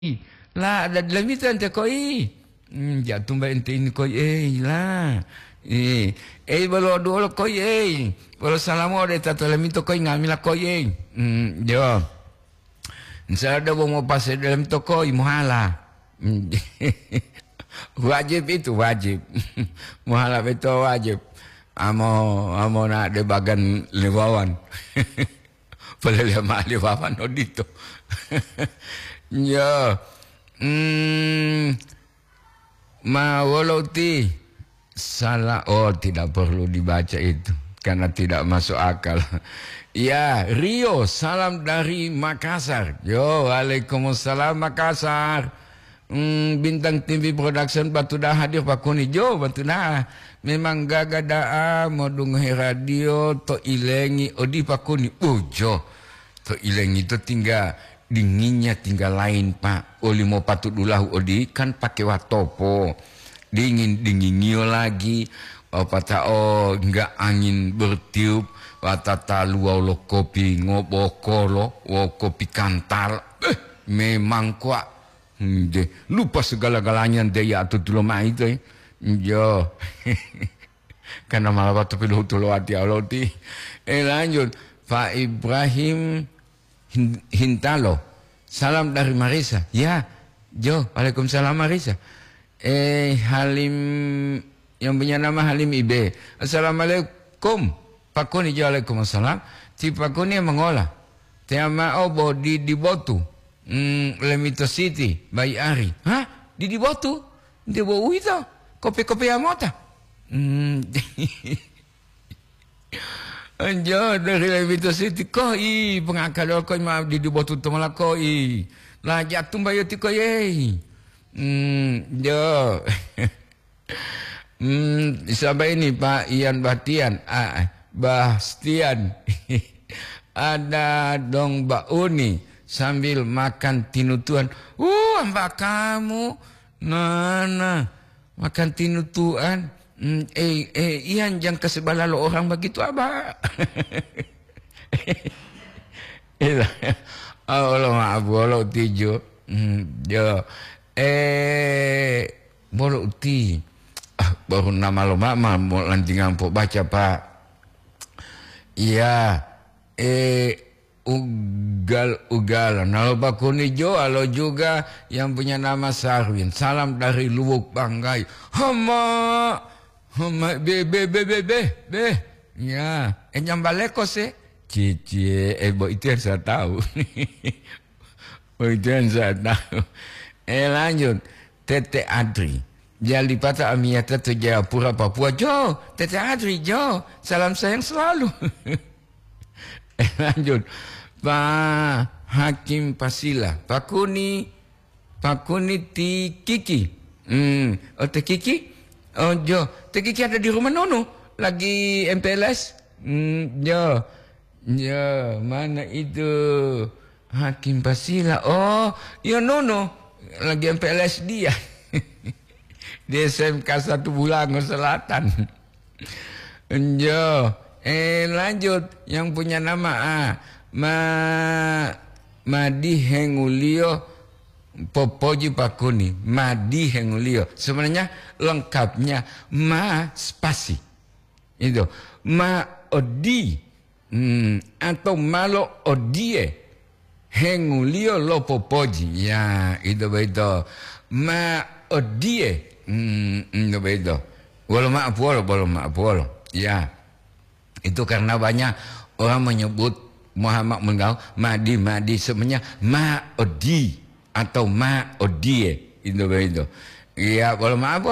La ada dalam itu ente koi. Ya tumba ente ini koi la. Bolo dulu koi Bolo salamu ada tato dalam itu koi ngamila koi yo. Saya ada mau pasal dalam itu koi muhala. Wajib itu wajib. Muhala itu wajib. Amo nak de bagan lewawan. Boleh lihat lewawan odito. Ya, walau salah, tidak perlu dibaca itu karena tidak masuk akal. Ya, Rio, salam dari Makassar. Yo, waalaikumsalam Makassar. Bintang TV Production Batu Dah hadir Pak Kuni. Jo, Batu Dah. Memang gaga daa mau dengar radio to ilengi odi Pak Kuni. Jo, to ilengi itu tinggal dinginnya tinggal lain Pak. Oli mau patut ulahu odi kan pakai watopo. Dinginio lagi. Pata enggak angin bertiup. Watata luau lo kopi ngobokolo. Kopi kantal. Memang kuat. Lupa segala-galanya daya atau dulu mah itu. Jo. Karena malah waktu pilu tulo hati Allah ti. Lanjut. Pak Ibrahim Hintalo. Salam dari Marisa. Ya. Jo. Waalaikumsalam Marisa. Halim. Yang punya nama Halim Ibe. Assalamualaikum. Pak Kuni. Waalaikumsalam. Si Pak Kuni yang mengolah. Tiama obo di Botu. Lemito City. Bayi Ari. Hah? Di Botu? Di bawah itu. Kopi-kopi amota. Anjo dari Lemito City. Koi. Pengakal koi maaf di Botu malah koi. Lah jatuh bayu ti koi. Jo. Sampai ini Pak Ian Batian. Bastian. Ada dong Mbak Uni. Sambil makan tinutuan. Mbak kamu. Nah. Makan tinutuan. Ian jangan kesebala lo orang begitu abah. Allah maaf. Bolo tijo. Jo. Bolo ti. Baru nama lo mama. Mau lantingan po baca Pak. Iya. Ugal. Nalo Pak Kuni Jo, halo juga yang punya nama Sarwin. Salam dari Luwuk Banggai. Hama be. Ya, nyambaleko se. Cici, itu yang saya tahu. Itu yang saya tahu. Lanjut. Tete Adri. Jalipata Amiata tu Jayapura Papua. Jo, Tete Adri Jo. Salam sayang selalu. Lanjut. Pak Hakim Pasila. Pak Kuni ti Kiki. Teh Kiki? Jo. Teh Kiki ada di rumah Nono. Lagi MPLS. Jo. Mana itu? Hakim Pasila. Ya Nono. Lagi MPLS dia. Di SMK 1 Bulango Selatan. Jo. Lanjut. Yang punya nama Madi Hengulio Popoji Pak Kuni. Madi Hengulio. Sebenarnya lengkapnya spasi. Itu. Odi. Atau Malo Odie. Hengulio lo Popoji. Ya, itu begitu. Odie. Itu begitu. Walau maaf. Ya. Itu karena banyak orang menyebut Muhammad Mengau Madi sebenarnya Odi atau Odie itu begitu. Iya, maaf.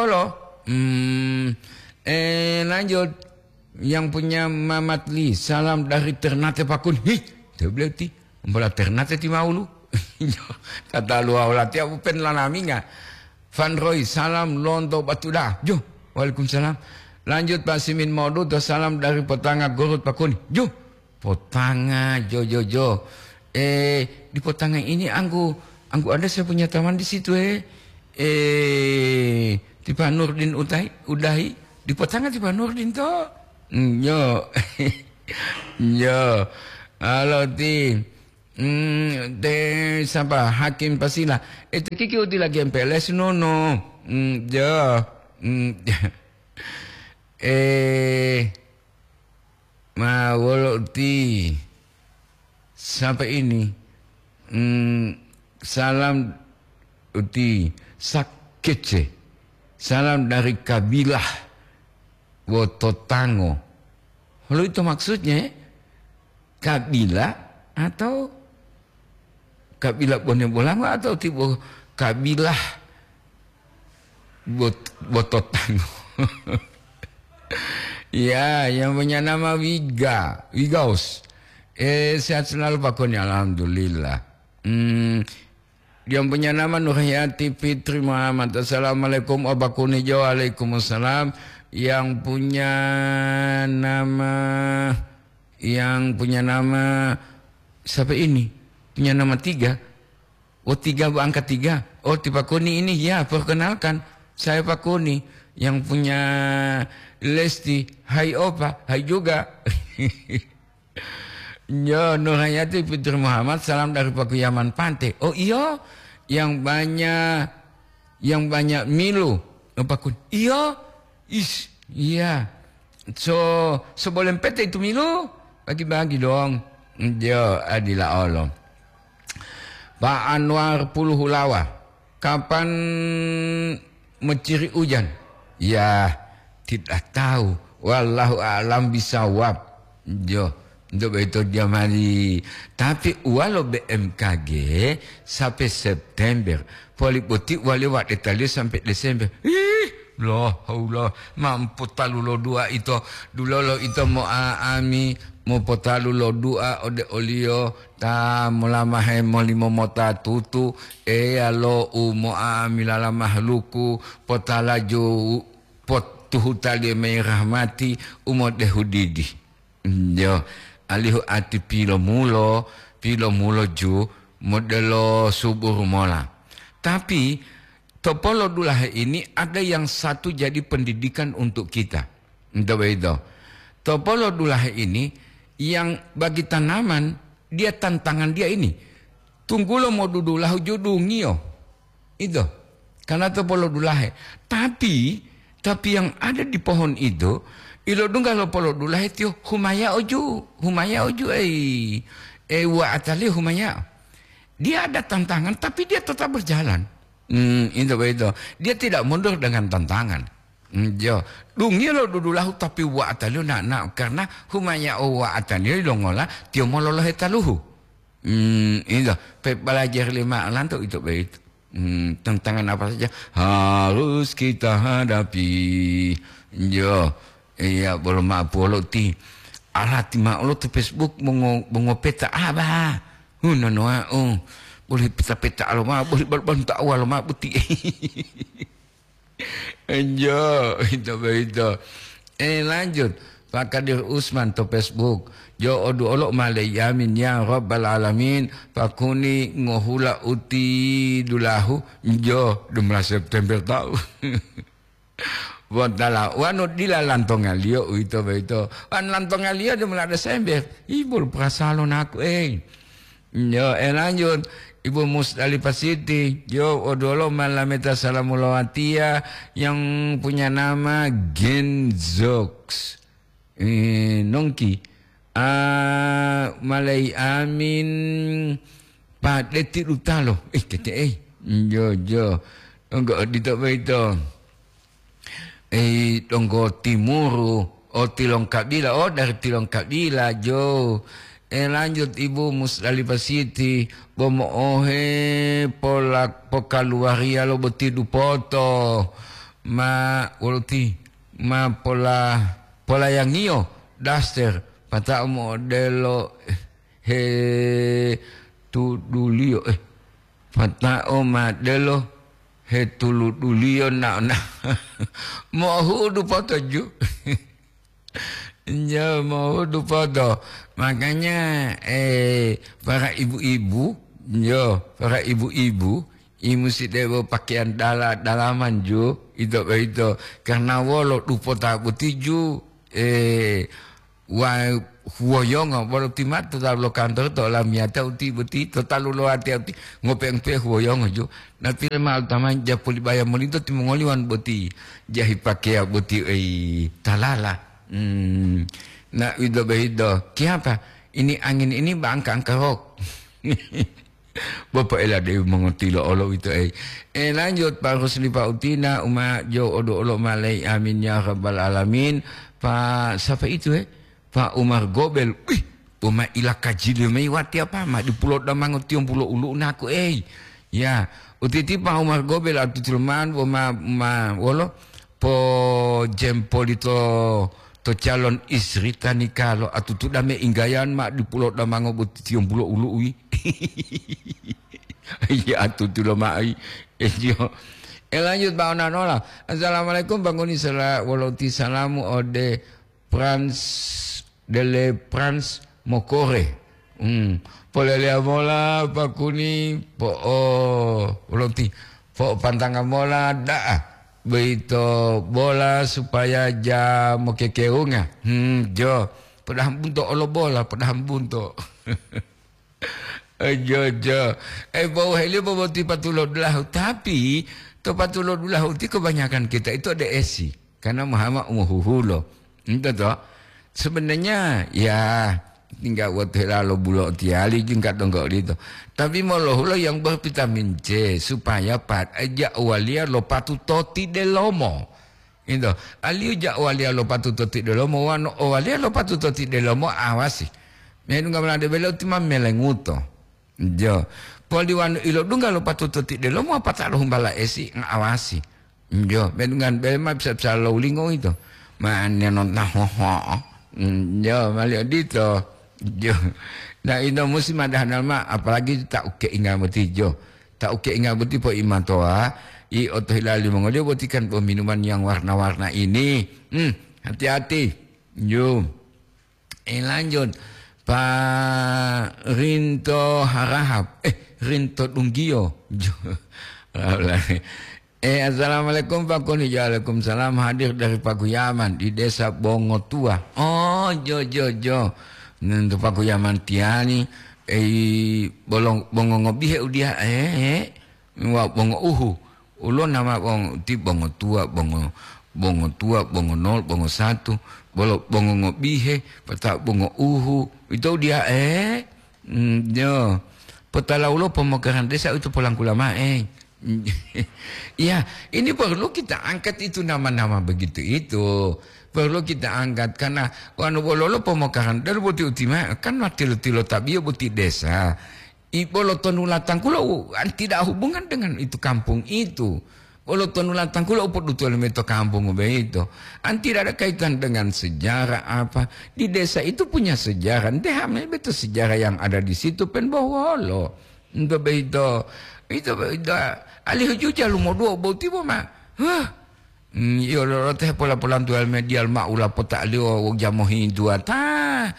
Lanjut yang punya Mamat Li. Salam dari Ternate Pak Kun. Dia bilang ti, bola Ternate ti maulu. Kata lu awlat ya bupen lanaminga. Van Roy, salam Londo Batu Dah. Jo, waalaikumsalam. Lanjut Pak Simin Modu, salam dari Potanga Gorut Pak Kuni. Jo, Potanga, Jo. Di Potanga ini anggu ada saya punya taman di situ di Pak Nurdin Udahi. Di Potanga di Pak Nurdin toh. Yo. Halo ti. De siapa Hakim Pasila. Itu kiki uti lagi MPLS no. Ya. Mawoloti sampai ini. Salam uti sakece. Salam dari kabilah Wototango. Lalu itu maksudnya kabilah atau kabilah Bonebolama atau tipe kabilah Wototango. Ya, yang punya nama Wigaus. Sehat selalu Pak Koni, alhamdulillah. Yang punya nama Nurhayati Fitri Muhammad. Assalamualaikum warahmatullahi wabarakatuh. Waalaikumsalam. Yang punya nama siapa ini? Punya nama 3. Oh 3 angka 3. Oh Pak Koni ini ya, perkenalkan. Saya Pak Koni. Yang punya Lesti. Hai Opa, hai juga. Ya, Nurhayati Fitri Muhammad, salam dari Pak Yaman Pantai. Oh iya, yang banyak Milo. Pak Kun. Iya. Iya. So boleh PT itu Milo, bagi-bagi dong. Ya, adilah Allah. Pak Anwar Puluhulawa, kapan menciri hujan? Ya, tidak tahu. Wallahu a'lam bisawab. Jo, untuk itu dia mari. Tapi walau BMKG sampai September, politik wali wak Italia sampai Desember. Allah, mampu talu lo dua itu dulu lo itu mau ami mau potalu lo dua ode olio ta mulama he mo limo mota tutu alo mo ami lala mahluku potala jo pot tuhutali merah mati umode hudidi yo alihu ati pilo mulo ju modelo subur mola. Tapi Topolo Dulahe ini ada yang satu jadi pendidikan untuk kita. Itu. Topolo Dulahe ini yang bagi tanaman dia tantangan dia ini. Tunggu lo mau dudulahu judungio. Itu. Karena Topolo Dulahe. Tapi yang ada di pohon itu ilo dungga lo polo Dulahe tio humaya oju wa atali humaya. Dia ada tantangan tapi dia tetap berjalan. Itu. Dia tidak mundur dengan tantangan. Jo, dungi lo dudulahu tapi wa atalu nak karena humaya wa atalu lo ngolah tio mololo hetaluhu. Itu. Belajar 5 lantuk itu baik. Tantangan apa saja harus kita hadapi. Jo, iya belum mampu lo ti. Alati ma lo tu Facebook mengopeta apa? Boleh peta-peta alama, boleh berbantah alama putih. Enjo, itu. Lanjut. Pak Kadir Usman to Facebook. Jo odu olok malayamin ya Rabbal Alamin. Pak Kuni ngohula uti dulahu. Jo 12 September tahu. Wadala wanut dila lantongalio itu. Wan lantongalio 12 Desember. Ibu prasalon aku Jo lanjut. Ibu Musdalifah Siti, yo odolo malameta salamulawatia yang punya nama Genzox, nongki, malay amin, padeti utalo, yo, enggak dito itu, tonggo timuru, tilong kabila, dari tilong kabila, jo. Lanjut Ibu Musdalifah Siti bomo pokaluaria lo betidu poto pola yang iyo daster pata modelo tu dulio pata modelo tu dulio na mau hudu poto ju ya mau hudu poto. Makanya para ibu-ibu, para ibu-ibu, mesti dewa pakaian dalaman ju, itu karena walau lupa tak putih ju, wa huoyong baru timat total lo kantor to la miata uti beti total lo ati ngopeng pe huoyong jo na tire mal taman ja puli baya molito timongoliwan beti jahi pakai beti talala na ido behido kiapa ini angin ini bangkang kerok Bapak elah dia mengerti lo Allah itu lanjut Pak Rusli Pak Utina umat jo odo Allah malai amin ya rabbal alamin Pak siapa itu Pak Umar Gobel wih umat ilah kajil mewati apa mak di pulau damang tiung pulau ulu naku ya utiti Pak Umar Gobel atu tilman ma wolo po jempol itu to calon istri tani kalau atu tu dame inggayan mak di pulau damang tiung pulau ulu ya atu tu lo mak lanjut Pak Onanola assalamualaikum banguni salah walauti salamu ode Dele Prans Mokore. Polele mola pakuni po uloti po pantangan mola daa beito bola supaya ja mokekeunga. Jo pedaham bunto olo bola pedaham bunto. Jo. Bau heli bau ti patulod lahu tapi to patulod lahu ti kebanyakan kita itu ada esi karena Muhammad umuhuhulo. Itu toh. Sebenarnya ya tinggal waktu lalu bulok tiali tingkat dongkok itu. Tapi molohulo yang bervitamin C supaya pat aja walia lo patu toti delomo. Itu aliu ja walia lo patu toti delomo wano walia lo patu toti delomo awasi. Menu nggak melade belo timam melenguto. Jo. Poli wano ilo dunga lo patu toti delomo apa tak lo humbala esi ngawasi. Jo. Menu ngan belma bisa lo lingo itu. Mana nonton ho. Jo malio dito jo nah itu mesti madah nama apalagi tak uke ingat beti jo tak uke ingat beti po iman toa i oto hilali mongolio botikan minuman yang warna-warna ini hati-hati jo lanjut Pak Rinto Harahap Rinto Dunggio jo assalamualaikum Pak Kuni. Waalaikumsalam hadir dari Pak Guyaman di desa Bongo Tua. Oh jo. Nanti Pak Guyaman tiani bolong bongo ngobihe udia wa bongo uhu. Ulo nama bongo ti Bongo Tua, bongo nol, bongo satu, bongo ngobihe, petak bongo uhu. Itu dia jo. Petala ulo pemekaran desa itu pulang kulama ya, ini perlu kita angkat itu nama-nama begitu itu. Perlu kita angkat karena wanu bololo pemekaran dari buti utima kan matilo-tilo tabio buti desa. Ibolo tonulatan kulo tidak hubungan dengan itu kampung itu. Bolo tonulatan kulo uput utul meto kampung begitu. Tidak ada kaitan dengan sejarah apa. Di desa itu punya sejarah. Deh, betul sejarah yang ada di situ penbawolo. Untuk begitu. Itu alih juja lu mau dua bau tiba mak yo lo teh pola-pola tual medial mak ulah potak leo wong jamohi dua ta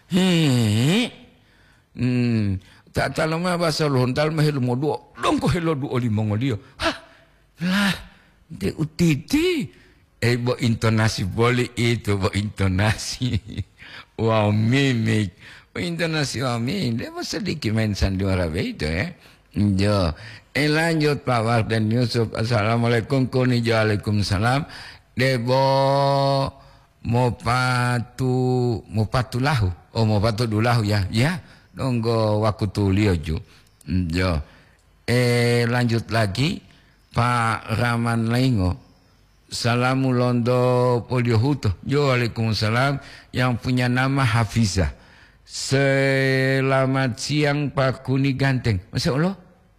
tak tahu mah bahasa lu hontal mah lu mau dua dong ko helo du oli mongolio lah de utiti bo intonasi boleh itu bo intonasi wow mimik intonasi wow mimik dia sedikit main sandiwara itu Jo, lanjut Pak Warden Yusuf. Assalamualaikum kuni waalaikumsalam. Debo mau patu lahu. Oh mau patu dulahu ya. Ya, nunggu waktu tulio jo. Jo. Lanjut lagi Pak Raman Laingo. Salamu londo polio huto. Jo waalaikumsalam yang punya nama Hafizah. Selamat siang Pak Kuni Ganteng. Masya Allah.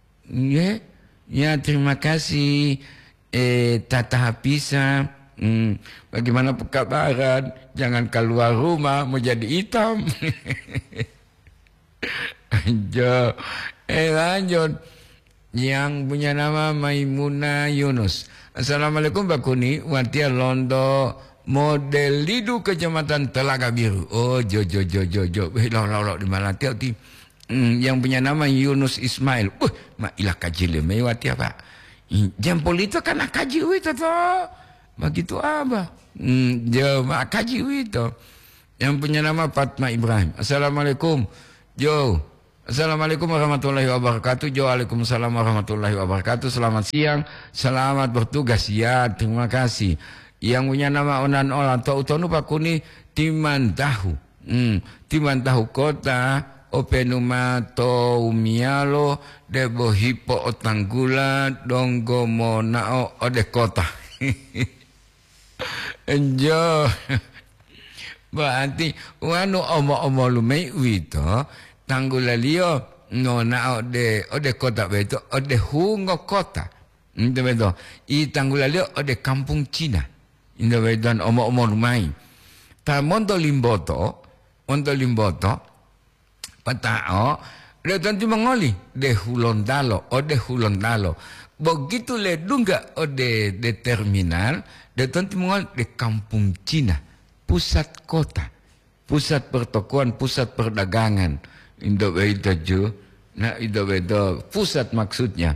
Ya terima kasih. Tata Hafizah. Bagaimana kabaran? Jangan keluar rumah menjadi hitam. Lanjut. Yang punya nama Maimuna Yunus. Assalamualaikum Pak Kuni. Watia Londo. Model Lidu Kecamatan Telaga Biru. Oh jo. Lo di mana ti. Yang punya nama Yunus Ismail. Mak ilah kaji le mewati apa? Jempol itu kan kaji itu toh. Begitu apa? Jo mak kaji itu. Yang punya nama Fatma Ibrahim. Assalamualaikum. Jo. Assalamualaikum warahmatullahi wabarakatuh. Jo, waalaikumsalam warahmatullahi wabarakatuh. Selamat siang. Selamat bertugas. Ya, terima kasih. Yang punya nama Onan Olan. Tau tonu pakuni Timan Tahu. Timan Tahu Kota. Openuma to umialo. Debo hipo otanggula. Donggo monao ode kota. Jo. Berarti wano omo lumei wito. Tanggulalio nona ode kota beto ode hungo kota. Itu beto. I tanggulalio ode kampung Cina. Itu beto omo lumai. Ta monto limboto patao le tanti mangoli de hulondalo ode hulondalo. Begitu le dunga ode de terminal de tanti mangoli de kampung Cina. Pusat kota, pusat pertokoan, pusat perdagangan. Indo beito ju, nah indo beito pusat maksudnya.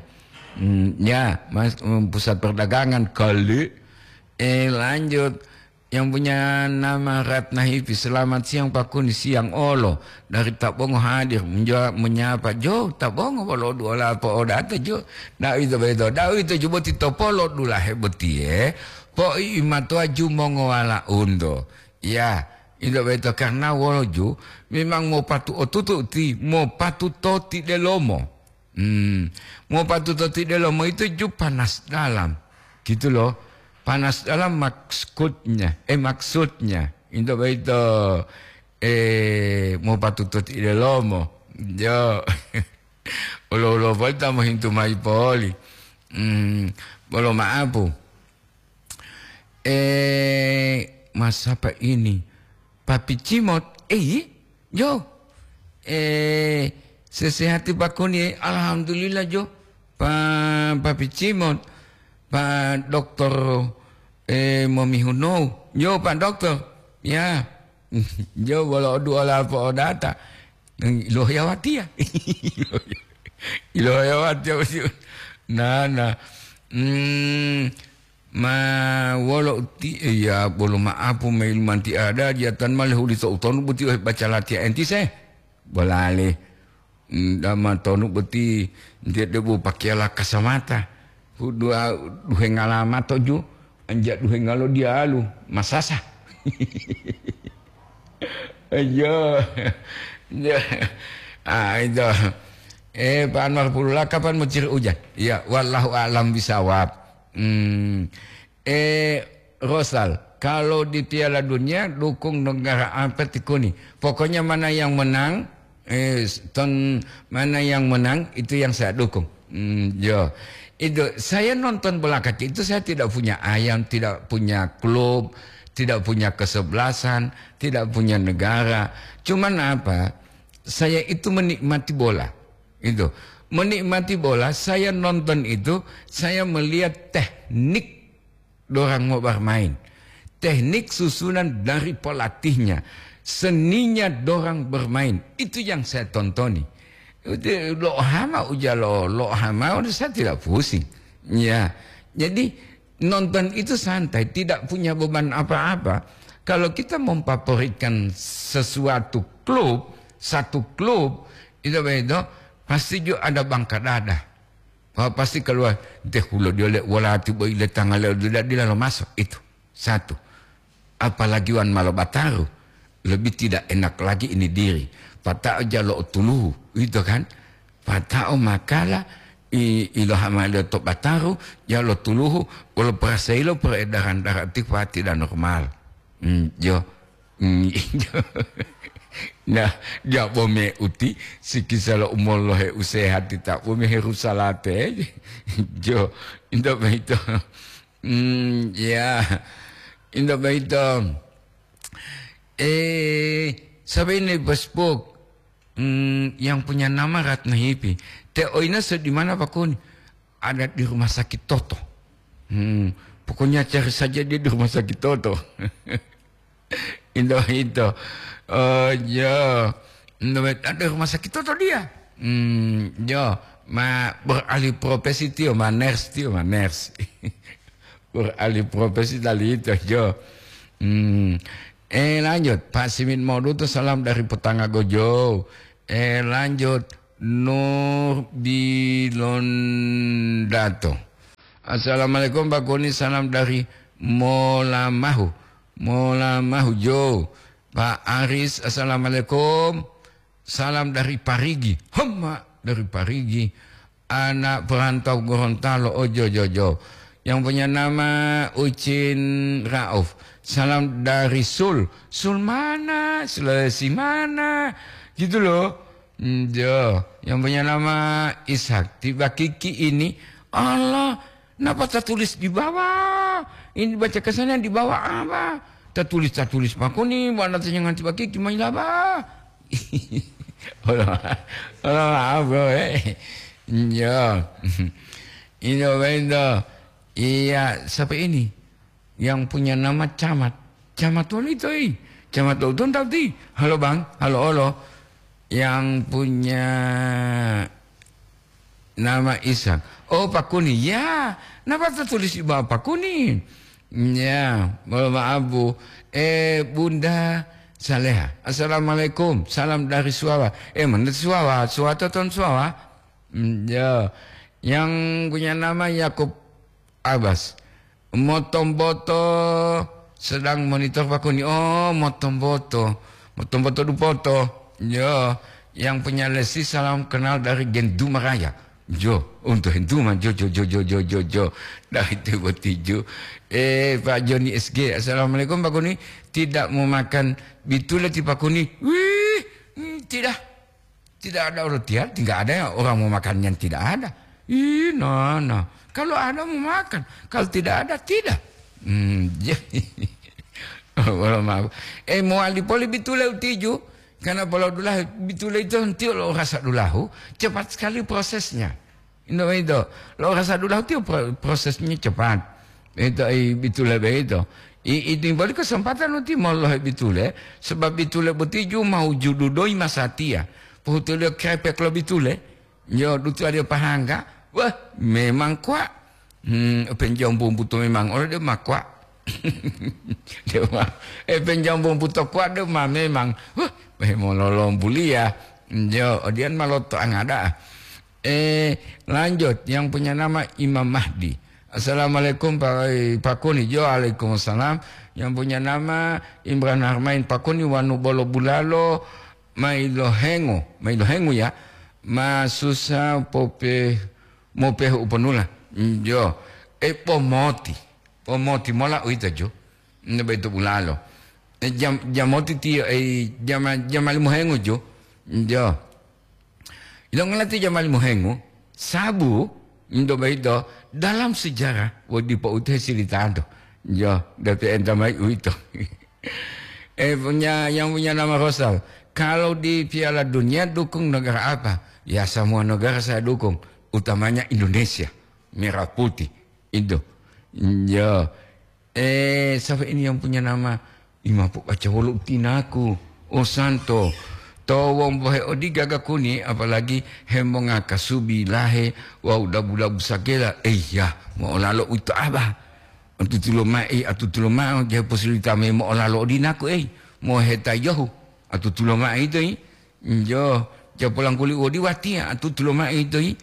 Pusat perdagangan kali. Lanjut, yang punya nama Ratna Hipi. Selamat siang Pak Kuni, siang olo dari Tabongo hadir menyapa Jo Tabongo polo dua lah po data Jo. Nah itu beito, dah itu ju boti topolo dula hebeti po imatua ju mongo wala undo. Ya, itu betul karena woloju memang mau patu otututi, mau patu toti delomo. Mau patu toti delomo itu ju panas dalam. Gitu loh. Panas dalam maksudnya. Itu betul. Mau patu toti delomo. Jo. Olo volta mo hintu mai poli. Bolo maapu. Mas apa ini? Papi Cimot. Jo. Sesehati Pak Kuni. Alhamdulillah Jo. Papi Cimot. Pak Dokter Momihuno. Jo Pak Dokter. Ya. Jo walau dua apa data. Ilohayawati ya. Ilohayawati ya. Nah. Walau ya bolo maapu mail manti ada jatan malih uli so tonu beti baca latihan enti saya bolale dama tonu beti dia debu pakiala kasamata dua ngalamat toju anjat dua ngalo dia alu masasa ayo itu Pak Anwar Pulula kapan mau ciri hujan ya wallahu alam bisawab. Rosal, kalau di Piala Dunia dukung negara apa tikuni. Pokoknya mana yang menang, mana yang menang itu yang saya dukung. Jo, itu saya nonton bola kaki itu saya tidak punya ayam, tidak punya klub, tidak punya kesebelasan, tidak punya negara. Cuman apa? Saya itu menikmati bola. Itu. Menikmati bola, saya nonton itu, saya melihat teknik dorang mau bermain. Teknik susunan dari pelatihnya, seninya dorang bermain. Itu yang saya tontoni. Lo hama saya tidak pusing. Ya, jadi nonton itu santai, tidak punya beban apa-apa. Kalau kita memfavoritkan sesuatu klub, satu klub, itu begitu. Pasti juga ada bangka dada. Pasti keluar. Dehulu dia lihat wala tiba ile tanggal dia lalu masuk itu. Satu. Apalagi wan malo bataru. Lebih tidak enak lagi ini diri. Patao jalo tuluhu. Itu kan. Patao makala ilo hamale to bataru jalo tuluhu. Walau perasailo peredaran darah tiba tidak normal. Jo. Nah, dia bome uti sikisalo umolohe usehati tak bome herusalate jo inda baito ya inda baito sabi ni Facebook yang punya nama Ratna Hipi te oina di mana Pak Kun ada di rumah sakit Toto pokoknya cari saja dia di rumah sakit Toto inda baito. Oh ya, ada rumah sakit itu dia. Ya, beralih profesi tio, nurse. Beralih profesi dari itu jo. Lanjut, Pak Simin Modu itu salam dari Petanga Gojo. Lanjut, Nur Bilondato. Assalamualaikum Pak Kuni, salam dari Molamahu. Molamahu Jo. Pak Aris, assalamualaikum. Salam dari Parigi. Hemma dari Parigi. Anak perantau Gorontalo, Ojo Jojo. Yang punya nama Ucin Rauf. Salam dari Sul. Sul mana? Sulawesi mana? Gitu loh. Jo. Yang punya nama Ishak. Tiba Kiki ini. Allah. Kenapa tak tulis di bawah? Ini baca kesannya di bawah apa? Tak tulis Pak Kuni. Mana tanya tiba Kiki. Main apa? Allah maaf bro. Jo. Ini benda. Iya, siapa ini? Yang punya nama Camat. Camat wanita ini. Camat Utun tadi. Halo bang. Halo. Yang punya nama Ishak. Oh Pak Kuni. Ya. Kenapa tertulis di bawah Pak Kuni? Ya. Maaf Bu. Bunda Saleha. Assalamualaikum. Salam dari Suawa. Mana Suawa? Suatu ton Suawa. Ya. Yang punya nama Yakub Abbas. Motomboto sedang monitor Pak Kuni. Oh, Motomboto Dupoto. Jo, yang punya lesi salam kenal dari Genduma Raya. Jo, untuk Genduma Jo. Dari Tibotiju. Pak Joni SG. Assalamualaikum Pak Kuni. Tidak mau makan bitule di Pak Kuni. Wih, tidak ada orang tiap. Tidak ada orang mau makan yang tidak ada. Nah. Kalau ada mau makan, kalau tidak ada tidak. Maaf. Mau alipoli bitule utiju, karena kalau dulah bitule itu nanti lo rasa dulahu cepat sekali prosesnya. Itu lo rasa dulahu itu prosesnya cepat. Itu bitule begitu. Itu balik kesempatan nanti mau lo bitule, sebab bitule betiju mau jududoi masatia. Pohutule krepek lo bitule, yo dutu ada pahangga. Wah, memang kuat. Penjambung butuh memang orang dia mah kuat. Dia mah penjambung butuh kuat dia mah memang. Wah, memang lolong bulia. Jo, dia maloto angada. Lanjut yang punya nama Imam Mahdi. Assalamualaikum Pak Kuni. Jo, Waalaikumsalam. Yang punya nama Imran Harmain Pak Kuni wanu bolo bulalo Mailo Hengo ya. Masusa pope mope upanula jo pomoti mola uita jo beto bulalo jamoti ti jamal muhengu jo ilong lati jamal muhengu sabu ndo beito dalam sejarah wadi pa ute silitando jo dati entamai uito yang punya nama Rosal. Kalau di Piala Dunia dukung negara apa? Ya semua negara saya dukung. Utamanya Indonesia, merah putih itu. Ya, siapa ini yang punya nama Imam baca wolu tinaku, oh santo, tawong bohe odi gaga kuni, apalagi hembong akasubi lahe, wow dabu sakela, ya mau lalu itu apa? Atu tulomai, dia posibilita me mau lalu dinaku, mau heta yohu, atu tulomai itu, yo, dia pulang kuli odi watia, atu tulomai itu.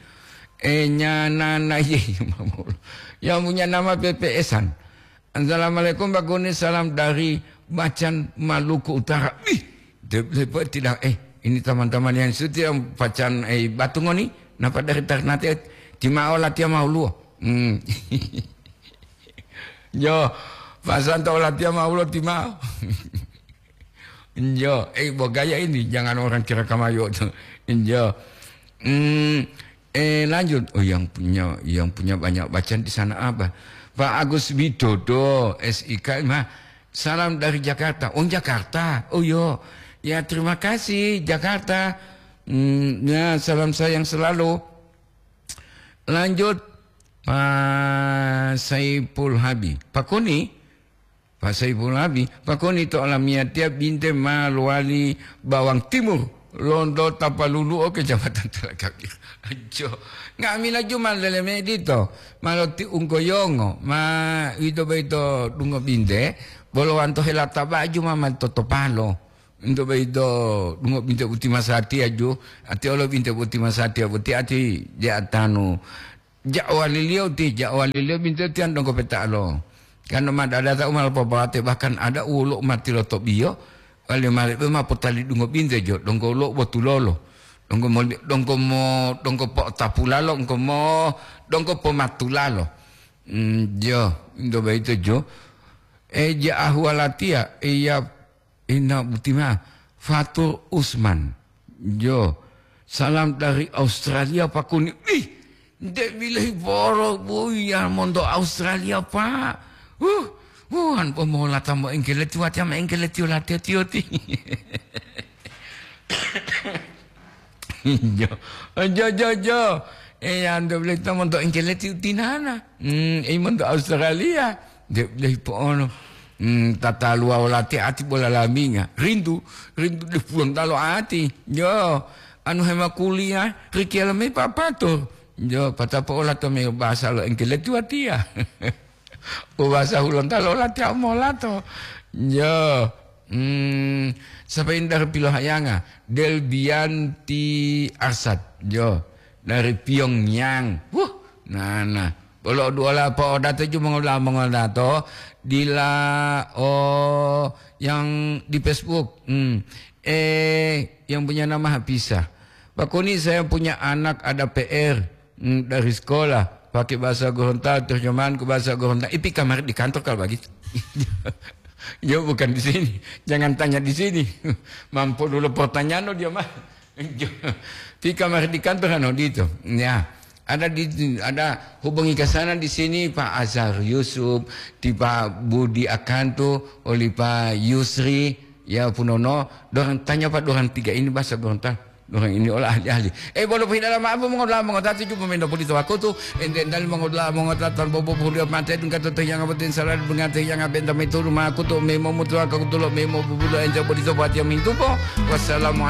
Yang punya nama PPS-an. Assalamualaikum Pak Kuni, salam dari Macan Maluku Utara. Tidak ini teman-teman yang sudah Macan Batungoni, napa dari Ternate timau latihan mau lu. Yo, Santo latihan mau lu timau. Yo, gaya ini jangan orang kira kamayo tuh. Yo. Lanjut. Oh yang punya banyak bacaan di sana apa? Pak Agus Widodo SIK mah salam dari Jakarta. Oh Jakarta. Oh yo. Ya terima kasih Jakarta. Ya salam sayang selalu. Lanjut Pak Saiful Habib. Pak Kuni. Pak Saiful Habib. Pak Kuni to alamiah tiap binte Malwali Bawang Timur. Londo Tapalulu o kecamatan Telakakir. Ajo. Ngamina cuma leleme dito. Maloti ungkoyongo. Ma ito ba ito dungo binte. bolo anto helata baju mama toto palo. Indo baido dungo binta buti masati aju ati olo binta buti masati buti ati ja tanu ja walilio binta tian dong ko peta lo. Karena ada umal pobate bahkan ada uluk mati lo tobio wali mari ma potali dungo binta jo dong ko uluk botulolo. Dong ko po tapulalo dong ko po matulalo. Jo indo baido jo ja ahwalatia Ina Butima Fatur Usman Jo salam dari Australia Pak Kuni dek bilahi boro buya mondo Australia Pak an pomola tamo engkele tua tama engkele tio lati Jo ando beli tamo mondo engkele tio tinana mondo Australia dek bilahi pono tata lua olati ati bola laminga rindu di pulang talo ati jo anu hema kuliah rikiala me papato jo pata po ola to me bahasa lo engkele tu atia o bahasa hulon talo lati amolato jo sampai indah pilo hayanga Delbianti Arsad jo dari Pyongyang nah bolo dua la po data ju mengolah dato dila yang di Facebook yang punya nama Hapisa Pak Kuni saya punya anak ada PR dari sekolah pakai bahasa Gorontalo terjemahan ke bahasa Gorontalo ipi kamar di kantor kalau begitu yo bukan di sini jangan tanya di sini mampu dulu pertanyaan dia mah di kamar di kantor ano gitu ya ada hubungi ke sana di sini Pak Azhar Yusuf, di Pak Budi Akanto, oleh Pak Yusri, ya Punono, dorang tanya Pak dorang tiga ini bahasa Gorontalo, dorang ini olah ahli-ahli. Boleh pindah lama apa mengolah juga memenda polisi aku tuh, dan mengolah tan bobo boleh mati dengan kata yang abatin salah dengan yang abenta itu rumah aku tuh memo mutu aku tuh memo bulu enjak polisi buat yang mintu po. Wassalamualaikum.